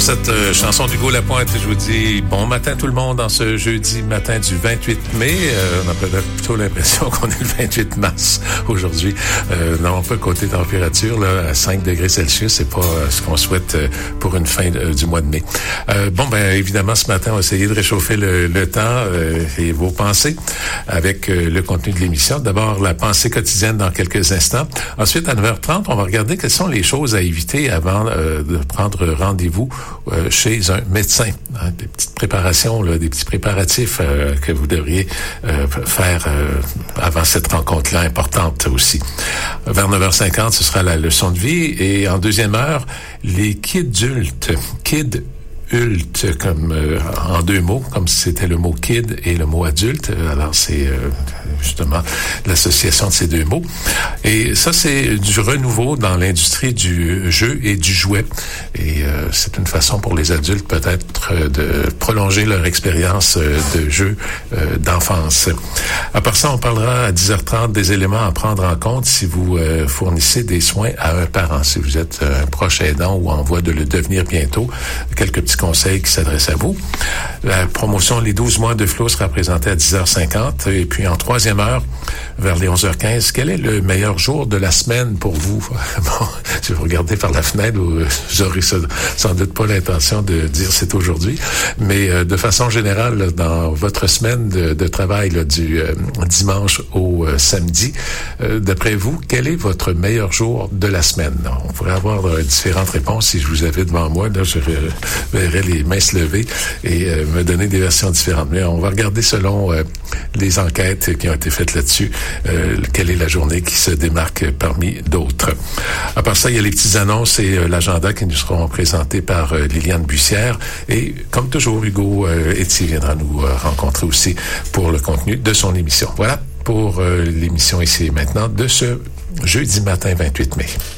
cette chanson d'Hugo Lapointe, je vous dis bon matin tout le monde en ce jeudi matin du 28 mai. On a plutôt l'impression qu'on est le 28 mars aujourd'hui. Non, pas côté température, là, à 5 degrés Celsius, c'est pas ce qu'on souhaite pour une fin du mois de mai. Évidemment, ce matin, on va essayer de réchauffer le temps et vos pensées avec le contenu de l'émission. D'abord, la pensée quotidienne dans quelques instants. Ensuite, à 9h30, on va regarder quelles sont les choses à éviter avant de prendre rendez-vous chez un médecin. Des petites préparations, là, des petits préparatifs que vous devriez faire avant cette rencontre-là importante aussi. Vers 9h50, ce sera la leçon de vie. Et en deuxième heure, les kidultes. Comme en deux mots, comme si c'était le mot kid et le mot adulte. Alors, c'est justement l'association de ces deux mots. Et ça, c'est du renouveau dans l'industrie du jeu et du jouet. Et c'est une façon pour les adultes peut-être de prolonger leur expérience de jeu d'enfance. À part ça, on parlera à 10h30 des éléments à prendre en compte si vous fournissez des soins à un parent. Si vous êtes un proche aidant ou en voie de le devenir bientôt, quelques petits conseils qui s'adressent à vous. La promotion Les 12 mois de Flo sera présentée à 10h50. Et puis en troisième heure, vers les 11h15, quel est le meilleur jour de la semaine pour vous? Bon, si vous regardez par la fenêtre, vous n'aurez sans doute pas l'intention de dire c'est aujourd'hui. Mais de façon générale, là, dans votre semaine de travail là, du dimanche au samedi, d'après vous, quel est votre meilleur jour de la semaine? On pourrait avoir différentes réponses si je vous avais devant moi. Là, je verrais les mains se lever et me donner des versions différentes. Mais on va regarder selon les enquêtes qui ont été faites là-dessus, quelle est la journée qui se démarque parmi d'autres. À part ça, il y a les petites annonces et l'agenda qui nous seront présentés par Liliane Bussière. Et comme toujours, Hugo Etier viendra nous rencontrer aussi pour le contenu de son émission. Voilà pour l'émission Ici et Maintenant de ce jeudi matin 28 mai.